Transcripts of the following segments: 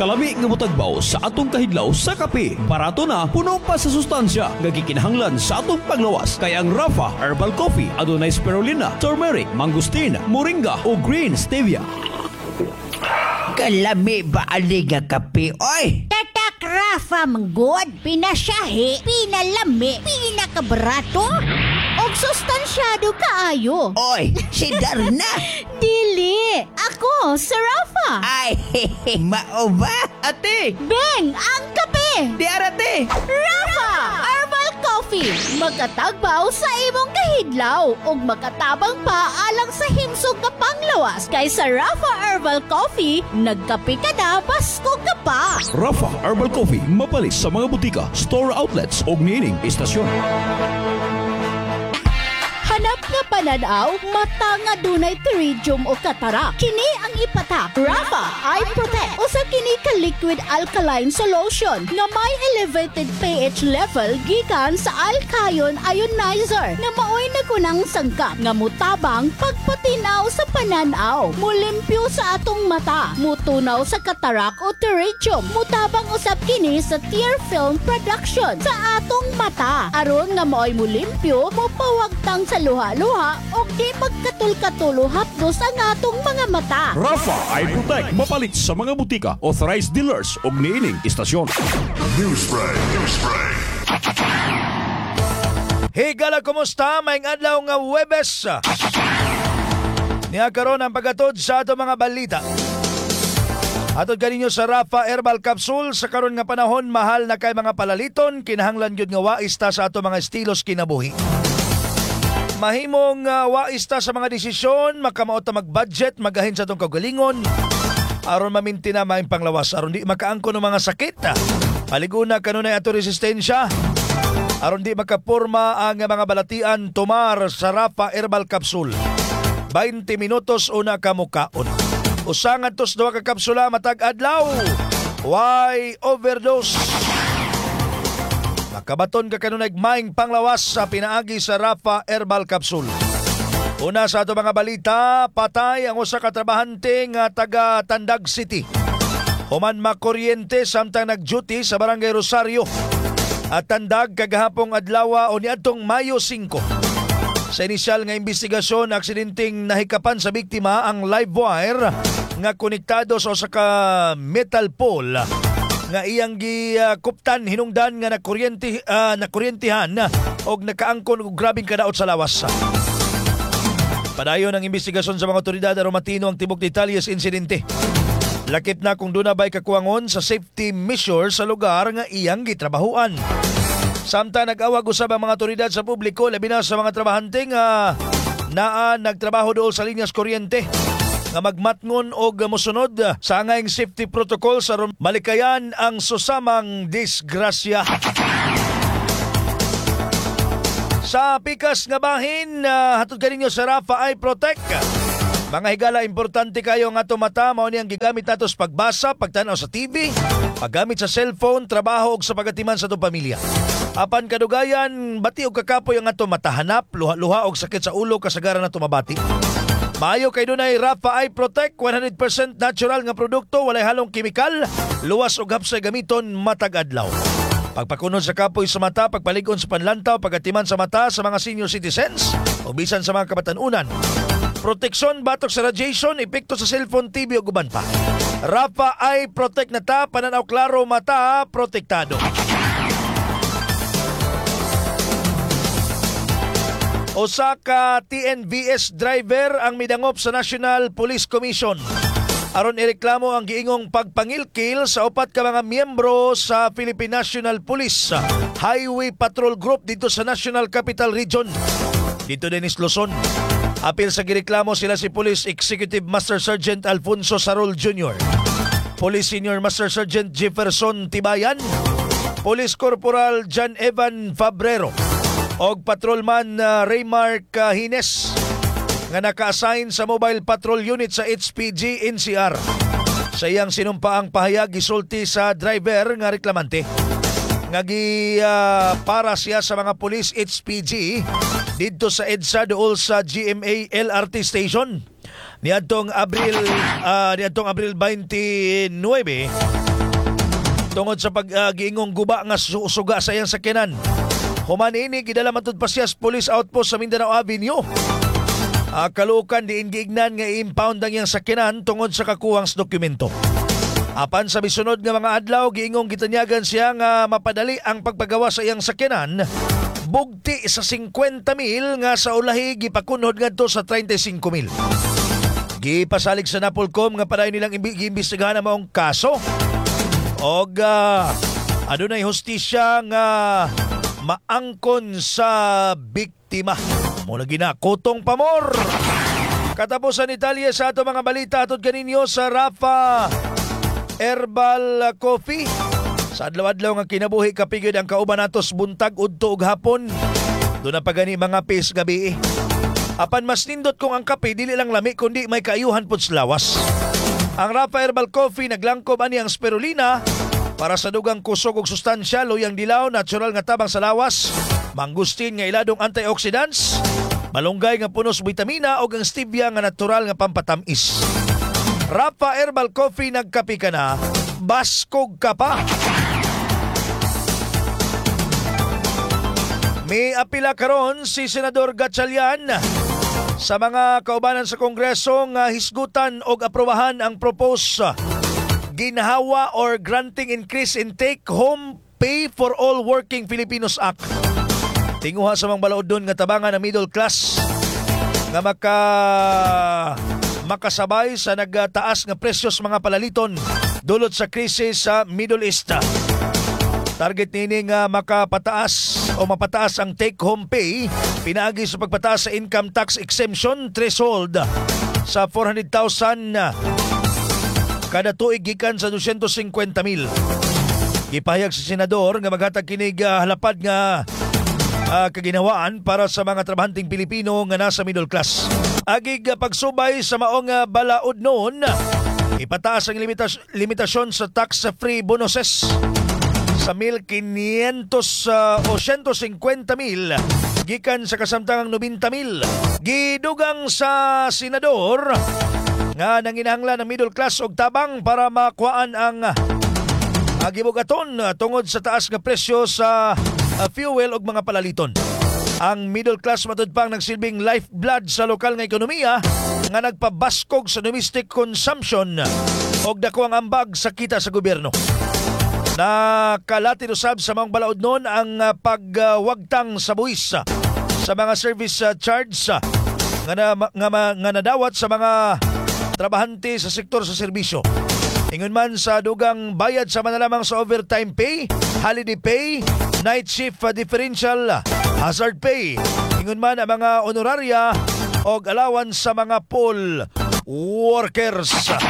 Kalami nga mutagbaw sa atong kahidlaw sa kape. Barato na, puno pa sa sustansya nga gikinahanglan sa atong paglawas. Kaya ang Rafa Herbal Coffee adunay spirulina, turmeric, mangosteen, moringa o green stevia. Kalami ba aliga kape, oy? Tatak Rafa manggod, pinasyahi, pinalami, pinakabarato, og sustansyado kaayo. Oy, si Darna. Dili, ako, si Rafa. Ay, mao ba? Ate, Beng, ang kape. di arate. Rafa Herbal Coffee, makatagbaw sa imong kahidlaw ug makatabang pa alang sa himsog nga panglawas. Kay sa Rafa Herbal Coffee, nagkape ka na basko ka pa. Rafa Herbal Coffee mapalis sa mga butika, store outlets o niining istasyon. Hanap nga pananaw, mata nga dunay pterygium o katarak. Kini ang ipatak. Rafa Eye Protect. Usa kini ka liquid alkaline solution nga may elevated pH level gikan sa alkayon ionizer nga maoy nagunang sangkap nga mutabang pagpatinaw sa pananaw. Mulimpyo sa atong mata, mutunaw sa katarak o pterygium. Mutabang usab kini sa tear film production sa atong mata. Aron nga maoy mulimpyo, mopawagtang sa luha-luha o di magkatul-katulo hapdos ang atong mga mata. Rafa Eye Protect mapalit sa mga butika, authorized dealers o niining istasyon. Hey gala, kumusta? Maing adlaw nga Huwebes. Niya karon ang pagatod sa ato mga balita. Atod kaninyo sa Rafa Herbal Capsule. Sa karon nga panahon, mahal na kay mga palaliton, kinahanglan gyud nga waista sa ato mga estilos kinabuhi. Mahimong waista sa mga desisyon, makamaot na mag-budget, magahin sa itong kagalingon, aron maminti na maing panglawas, aron di makaangko ng mga sakit. Paliguna kanunay ato resistensya, aron di makaporma ang mga balatian. Tumar sa Rafa Herbal Capsule. 20 minutos una kamukaon. Usangan tos 2 ka kapsula matag adlaw. Why overdose? Makabaton ka kanunay maing panglawas sa pinaagi sa Rafa Herbal Capsule. Una sa ato mga balita, patay ang usa ka trabahante nga taga Tandag City. Human makuryente samtang nag-duty sa Barangay Rosario at Tandag kagahapong adlaw o niadtong Mayo 5. Sa inisyal nga investigasyon, aksidenteng nahikapan sa biktima ang live wire nga konektado sa usa ka metal pole nga iyang gikuptan hinungdan nga nakuryentihan og nakaangkon og grabing kadaot sa lawas. Padayon ang investigasyon sa mga otoridad aron matino ang tibok detalye sa insidente. Lakip na kung doon na ba'y kakuwangon sa safety measure sa lugar nga iyang gitrabahuan. Samtang nag-awag usab ang mga otoridad sa publiko, labi na sa mga trabahante nga nagtrabaho dool sa linyas kuryente, nga magmatngon o musunod sa angayng safety protocol sa malikayan ang susamang disgrasya. Sa pikas nga bahin, hatod kaninyo sa Rafa Eye Protect. Mga higala, importante kayo nga ato mata, mao ni ang gigamit nato sa pagbasa, pagtanaw sa TV, paggamit sa cellphone, trabaho ug sa pagatiman sa atong pamilya. Apan kadugayan, bati og kakapoy ang ato mata, hanap, luha-luha og sakit sa ulo kasagaran nato mabati. Maayo kay dunay Rafa Eye Protect, 100% natural nga produkto, walay halong kemikal, luwas og hapsay gamiton matag adlaw. Pagpakunod sa kapoy sa mata, pagpaligon sa panlantaw, pagatiman sa mata sa mga senior citizens o bisan sa mga kabatanunan. Proteksyon batok sa radiation, epekto sa cellphone, TV o guban pa. Rafa Eye Protect na ta, pananaw klaro, mata protektado. Usa ka TNVS driver ang midangop sa National Police Commission aron ireklamo ang giingong pagpangilkil sa 4 ka mga miyembro sa Philippine National Police Highway Patrol Group dito sa National Capital Region, dito din is Luzon. Apil sa gireklamo sila si Police Executive Master Sergeant Alfonso Sarol Jr., Police Senior Master Sergeant Jefferson Tibayan, Police Corporal John Evan Fabrero og Patrolman Raymark Hines nga naka-assign sa Mobile Patrol Unit sa HPG NCR. Sa iyang sinumpaang pahayag, gisulti sa driver nga reklamante nga para siya sa mga police HPG dito sa EDSA dool sa GMA LRT Station niadtong Abril 29 tungod sa paggiingong guba nga suga sa iyang sakyanan. Human ini gidala matud pa siya sa Police Outpost sa Mindanao Avenue. Kalukan diin giignan nga i-impound ang iyang sakyanan tungod sa kakuhang sa dokumento. Apan sa misunod nga mga adlaw giingong gitanyagan siya nga mapadali ang pagpagawa sa iyang sakyanan. Bugti sa 50,000 nga sa ulahi gipakunhod ngadto sa 35,000. Gipasalig sa Napolcom nga padayon nilang giimbestigahan ang maong kaso. Og adunay hustisya nga maangkon sa biktima. Mula ginakutong pamor. Katapusan Italia sa ato mga balita atod kaninyo sa Rafa Herbal Coffee. Sa adlaw-adlaw nga kinabuhi kapigid ang kauban natos buntag udto ug hapon. Doon na pagani mga pis gabi. Apan mas nindot kung ang kape dili lang lami kundi may kaayuhan pud sa lawas. Ang Rafa Herbal Coffee naglangkob ani ang spirulina para sa dugang kusog ug sustansya, luyang dilaw, natural nga tabang sa lawas, mangustin nga iladong antioxidants, malunggay nga punos vitamina ug ang stevia nga natural nga pampatamis. Rafa Herbal Coffee, nagkapi ka na, baskog ka pa. May apila karon si Senador Gatchalian sa mga kaubanan sa Kongreso nga hisgutan og aprobahan ang proposed Ginhawa or Granting Increase in Take-Home Pay for All Working Filipinos Act. Tinguha sa mga balaod doon nga tabangan ng middle class nga makasabay sa nagtaas nga presyo sa mga palaliton dulot sa krisis sa Middle East. Target nini nga mapataas ang take-home pay pinaagi sa pagpataas sa income tax exemption threshold sa 400,000 kada tuig gikan sa 250,000. Gipahayag sa senador nga maghatag kinig halapad nga kaginawaan para sa mga trabahanting Pilipino nga nasa middle class. Agig pagsubay sa maong balaod noon, ipataas ang limitasyon sa tax-free bonuses sa 1,500 o 150,000 gikan sa kasamtangang 90,000. Gidugang sa senador nga nanginahanglan ng middle class og tabang para makuhaan ang gibugaton tungod sa taas nga presyo sa fuel og mga palaliton. Ang middle class matud pang nagsilbing lifeblood sa lokal nga ekonomiya nga nagpabaskog sa domestic consumption og dako ang ambag sa kita sa gobyerno. Nakalatin usab sa mga balaod noon ang pagwagtang sa buwis sa mga service charge nga nadawat sa mga trabahante sa sektor sa serbisyo. Ingon man sa dugang bayad sa manalamang sa overtime pay, holiday pay, night shift differential, hazard pay. Ingon man ang mga honoraria o allowance sa mga poll workers.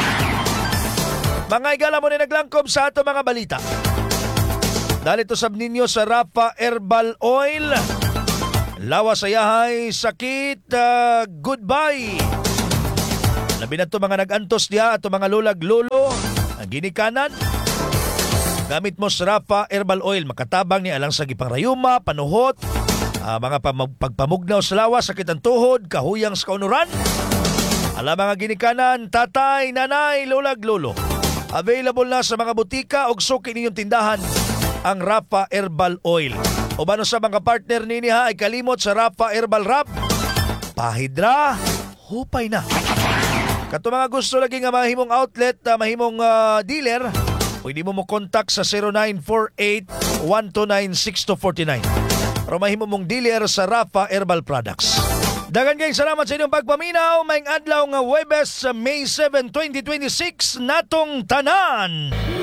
Mga igala mo na naglangkob sa ato mga balita. Dahil ito sab ninyo sa Rafa Herbal Oil. Lawas sa yahay, sakit, goodbye. Labi na ito mga nagantos diya at mga lulag-lulo, ang ginikanan. Gamit mo sa Rafa Herbal Oil, makatabang ni alang sa gipangrayuma, panuhot, mga pagpamugnaw sa lawas, sakit ang tuhod, kahuyang sa kaunuran. Alam mga ginikanan, tatay, nanay, lulag-lulo. Available na sa mga butika o suki ninyong tindahan ang Rafa Herbal Oil. O bano sa mga partner nini ay kalimot sa Rafa Herbal Rap. Pahidra, hupay na. Kato mga gusto lagi nga mahimong outlet, mahimong dealer, pwede mo contact sa 0948-129-6249. Pero mahimo mong dealer sa Rafa Herbal Products. Dagan kayong salamat sa inyong pagpaminaw. Maing adlaw nga Huwebes, May 7, 2026, natong tanan.